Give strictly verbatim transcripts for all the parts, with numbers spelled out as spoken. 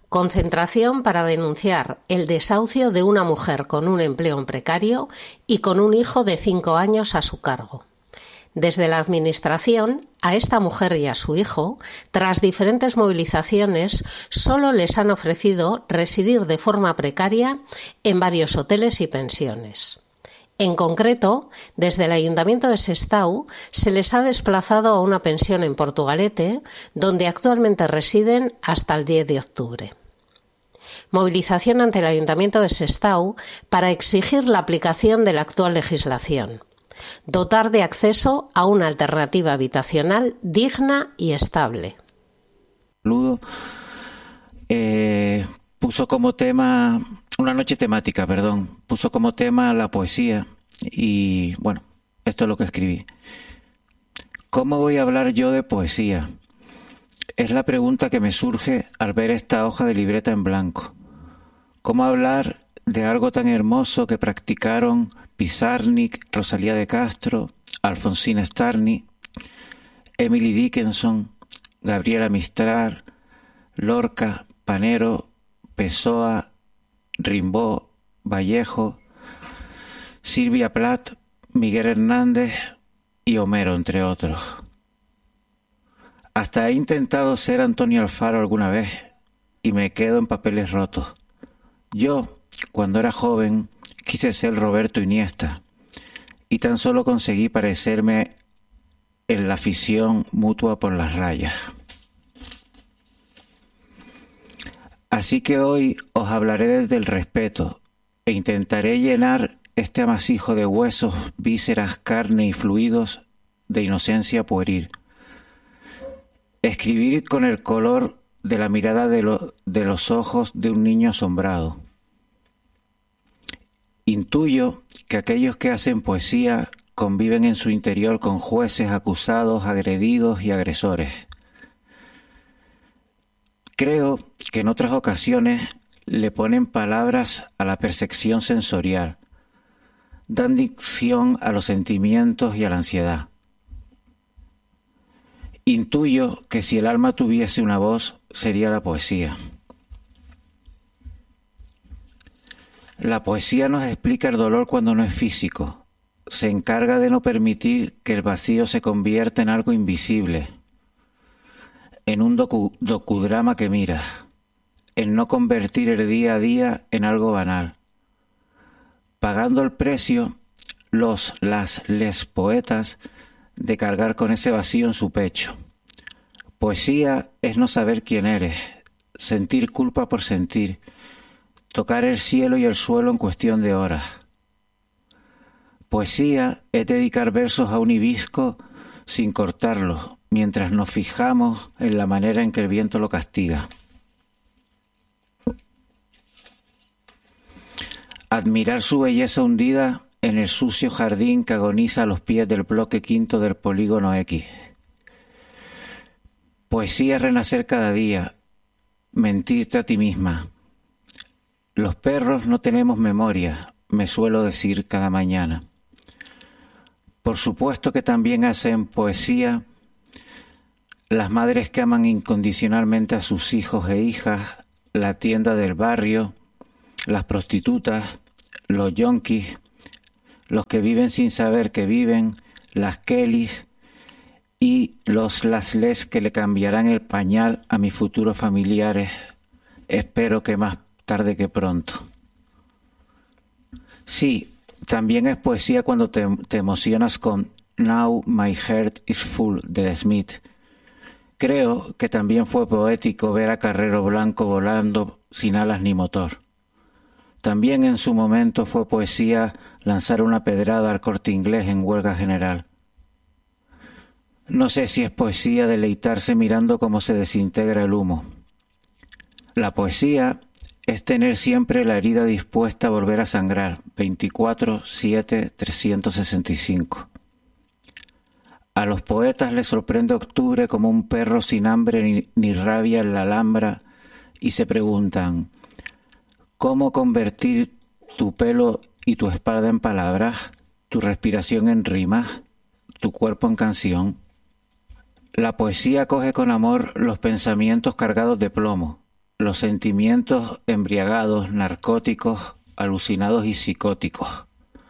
Concentración para denunciar el desahucio de una mujer con un empleo precario y con un hijo de cinco años a su cargo. Desde la Administración, a esta mujer y a su hijo, tras diferentes movilizaciones, solo les han ofrecido residir de forma precaria en varios hoteles y pensiones. En concreto, desde el Ayuntamiento de Sestao se les ha desplazado a una pensión en Portugalete, donde actualmente residen hasta el diez de octubre. Movilización ante el Ayuntamiento de Sestao para exigir la aplicación de la actual legislación. Dotar de acceso a una alternativa habitacional digna y estable. Ludo eh, puso como tema, una noche temática, perdón, puso como tema la poesía y bueno, esto es lo que escribí. ¿Cómo voy a hablar yo de poesía? Es la pregunta que me surge al ver esta hoja de libreta en blanco. ¿Cómo hablar de algo tan hermoso que practicaron Pizarnik, Rosalía de Castro, Alfonsina Storni, Emily Dickinson, Gabriela Mistral, Lorca, Panero, Pessoa, Rimbaud, Vallejo, Silvia Plath, Miguel Hernández y Homero, entre otros? Hasta he intentado ser Antonio Alfaro alguna vez y me quedo en papeles rotos. Yo, cuando era joven, quise ser Roberto Iniesta y tan solo conseguí parecerme en la afición mutua por las rayas. Así que hoy os hablaré desde el respeto e intentaré llenar este amasijo de huesos, vísceras, carne y fluidos de inocencia pueril. Escribir con el color de la mirada de, lo, de los ojos de un niño asombrado. Intuyo que aquellos que hacen poesía conviven en su interior con jueces, acusados, agredidos y agresores. Creo que en otras ocasiones le ponen palabras a la percepción sensorial, dan dicción a los sentimientos y a la ansiedad. Intuyo que si el alma tuviese una voz, sería la poesía. La poesía nos explica el dolor cuando no es físico. Se encarga de no permitir que el vacío se convierta en algo invisible, en un docu- docudrama que mira, en no convertir el día a día en algo banal. Pagando el precio, los, las, les poetas, de cargar con ese vacío en su pecho. Poesía es no saber quién eres, sentir culpa por sentir, tocar el cielo y el suelo en cuestión de horas. Poesía es dedicar versos a un hibisco sin cortarlos, mientras nos fijamos en la manera en que el viento lo castiga. Admirar su belleza hundida en el sucio jardín que agoniza a los pies del bloque quinto del polígono X. Poesía es renacer cada día, mentirte a ti misma. Los perros no tenemos memoria, me suelo decir cada mañana. Por supuesto que también hacen poesía las madres que aman incondicionalmente a sus hijos e hijas, la tienda del barrio, las prostitutas, los yonkis, los que viven sin saber que viven, las Kellys y los lasles que le cambiarán el pañal a mis futuros familiares, espero que más tarde que pronto. Sí, también es poesía cuando te, te emocionas con Now My Heart is Full de The Smith. Creo que también fue poético ver a Carrero Blanco volando sin alas ni motor. También en su momento fue poesía lanzar una pedrada al Corte Inglés en huelga general. No sé si es poesía deleitarse mirando cómo se desintegra el humo. La poesía es tener siempre la herida dispuesta a volver a sangrar, veinticuatro siete trescientos sesenta y cinco. A los poetas les sorprende octubre como un perro sin hambre ni, ni rabia en la Alhambra y se preguntan, ¿cómo convertir tu pelo y tu espalda en palabras, tu respiración en rimas, tu cuerpo en canción? La poesía coge con amor los pensamientos cargados de plomo, los sentimientos embriagados, narcóticos, alucinados y psicóticos.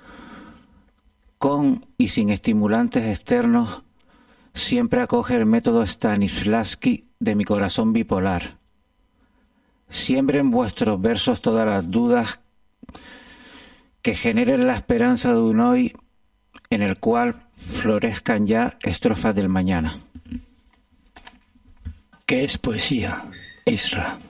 Con y sin estimulantes externos, siempre acoge el método Stanislavski de mi corazón bipolar. Siembren en vuestros versos todas las dudas que generen la esperanza de un hoy en el cual florezcan ya estrofas del mañana. ¿Qué es poesía, Isra?